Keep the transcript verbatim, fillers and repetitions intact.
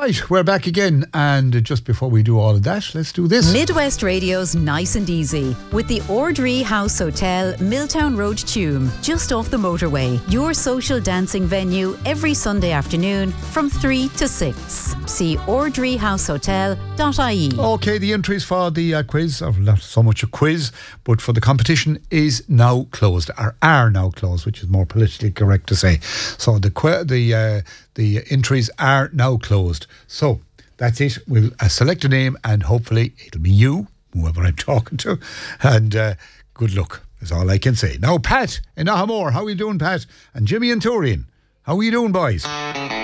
Right, we're back again, and just before we do all of that, let's do this. Midwest Radio's Nice and Easy with the Ordree House Hotel, Milltown Road, Tuam, just off the motorway. Your social dancing venue every Sunday afternoon from three to six. See ordree house hotel dot I E. Okay, the entries for the uh, quiz, or not so much a quiz, but for the competition is now closed, or are now closed, which is more politically correct to say. So the qu- the uh, the entries are now closed. So that's it. We'll uh, select a name, and hopefully it'll be you, whoever I'm talking to. And uh, good luck, is all I can say. Now, Pat in Ahamore, how are you doing, Pat? And Jimmy and Turian, how are you doing, boys?